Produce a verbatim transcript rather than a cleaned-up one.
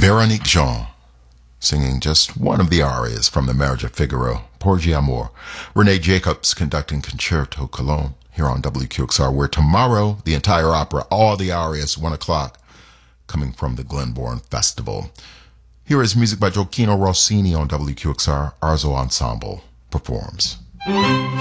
Veronique Jean, singing just one of the arias from The Marriage of Figaro, Porgy Amor. Renee Jacobs conducting Concerto Cologne here on W Q X R, where tomorrow the entire opera, all the arias, one o'clock, coming from the Glenbourne Festival. Here is music by Gioacchino Rossini on W Q X R. Arzo Ensemble performs.